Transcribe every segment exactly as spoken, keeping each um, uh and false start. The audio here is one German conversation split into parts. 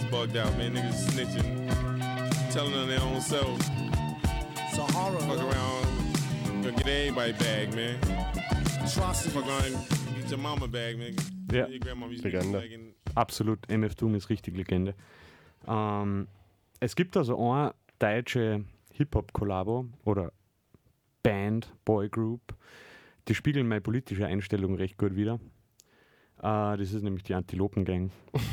bugged out, man. Niggas snitching, telling on their own self. It's a horror. Fuck around, gonna get everybody bag, man. Atrocities. Fuck around, get your mama bag, man. Ja, Your grandma used to Legende. be like, absolut. M F Doom ist richtig Legende. Ähm, es gibt also eine deutsche Hip-Hop-Kollabo oder Band, Boy-Group, die spiegeln meine politische Einstellung recht gut wider. Äh, das ist nämlich die Antilopen-Gang.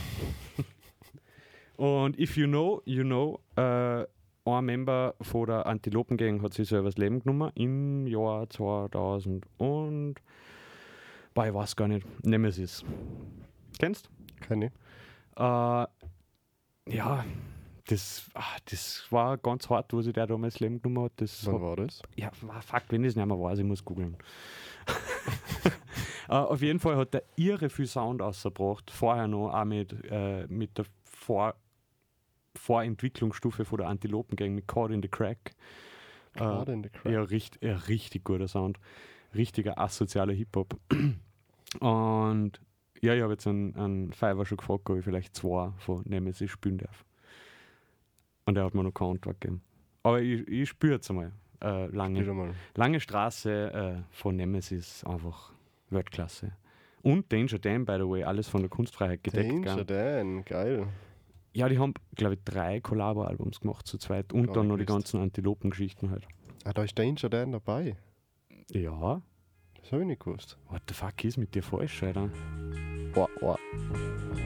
Und if you know, you know, äh, ein Member von der Antilopen-Gang hat sich selber das Leben genommen im Jahr zweitausend und bei ich weiß gar nicht, Nemesis. Kennst? Keine. Äh, ja, das, ach, das war ganz hart, wo sich der damals das Leben genommen hat. Das Wann hat, war das? ja, fuck, wenn ich es nicht mehr weiß, ich muss googeln. äh, auf jeden Fall hat der irre viel Sound rausgebracht, vorher noch auch mit, äh, mit der Vor Vorentwicklungsstufe von der Antilopen-Gang mit Caught in the Crack. Caught äh, in the Crack. Ja, richtig, ja, richtig guter Sound. Richtiger asozialer Hip-Hop. Und ja, ich habe jetzt einen, einen Fiverr schon gefragt, ob ich vielleicht zwei von Nemesis spielen darf. Und er hat mir noch keine Antwort gegeben. Aber ich, ich spüre jetzt einmal. Äh, lange, Spiel mal. lange Straße äh, von Nemesis, einfach Weltklasse. Und Danger Dan, by the way, alles von der Kunstfreiheit gedeckt. Danger gell? Dan, geil. Ja, die haben, glaube ich, drei Collabo-Albums gemacht zu zweit. Und Gar dann nicht noch die gewusst. ganzen Antilopen-Geschichten halt. Ah, da ist Danger Dan dabei. Ja, Das habe ich nicht gewusst. what the fuck ist mit dir falsch, Alter? Boah, boah.